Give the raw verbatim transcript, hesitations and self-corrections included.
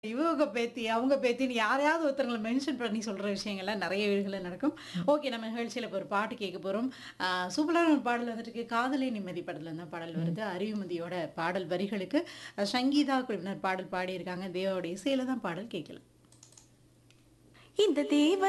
இவங்க பேத்தி, அவங்க பேத்தின்னு யாரையாவது ஒருத்தங்கள மென்ஷன் பண்ணி சொல்ற விஷயங்கள்லாம் நெறைய வீடுகள்ல நடக்கும். ஓகே நம்ம நிகழ்ச்சியில இப்ப ஒரு பாட்டு கேட்க போறோம். ஆ சூப்பரான ஒரு பாடல் வந்துட்டுருக்கு. காதலே நிம்மதி படத்துல இருந்து தான் பாடல் ம். வருது. அறிவுமதியோட பாடல் வரிகளுக்கு அ சங்கீதா குழுவினர் பாடல் பாடியிருக்காங்க. தேவாவோட இசையில தான் பாடல் கேட்கலாம். இந்த தேவ